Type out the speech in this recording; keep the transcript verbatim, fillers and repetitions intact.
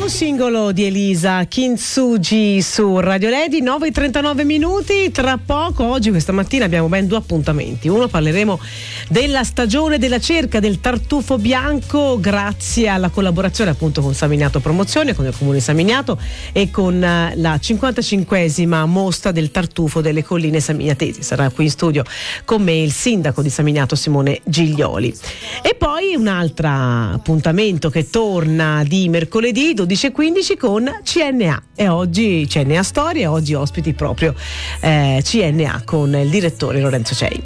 Nuovo singolo di Elisa, Kintsugi, su Radio Lady, nove e trentanove minuti. Tra poco, oggi, questa mattina, abbiamo ben due appuntamenti. Uno, parleremo della stagione della cerca del tartufo bianco, grazie alla collaborazione appunto con Samignato Promozione, con il Comune Samignato e con la cinquantacinquesima mostra del tartufo delle colline samignatesi. Sarà qui in studio con me il sindaco di Samignato, Simone Giglioli. E poi un altro appuntamento che torna di mercoledì dodici e quindici con C N A, e oggi C N A Storia, e oggi ospiti proprio eh, C N A con il direttore Lorenzo Cei.